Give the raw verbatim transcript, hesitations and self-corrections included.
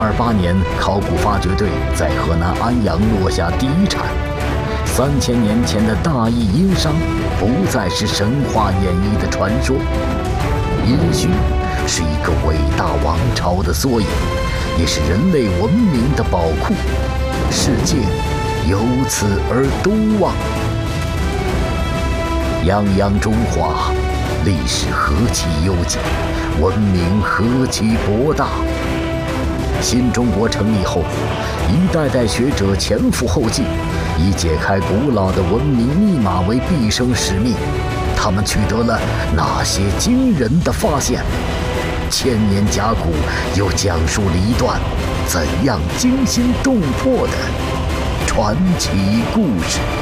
二八年，考古发掘队在河南安阳落下第一铲。三千年前的大义殷商，不再是神话演绎的传说，殷墟是一个伟大王朝的缩影，也是人类文明的宝库。世界由此而东望。泱泱中华，历史何其悠久，文明何其博大。新中国成立后，一代代学者前赴后继，以解开古老的文明密码为毕生使命。他们取得了哪些惊人的发现？千年甲骨又讲述了一段怎样惊心动魄的传奇故事？